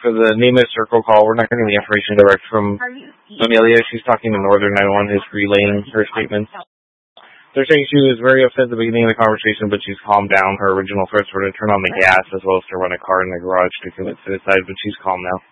for the name of circle call, we're not getting the information direct from Amelia. She's talking to Northern 911, who's relaying her statements. They're saying she was very upset at the beginning of the conversation, but she's calmed down. Her original threats were to turn on the gas as well as to run a car in the garage to commit suicide, but she's calm now.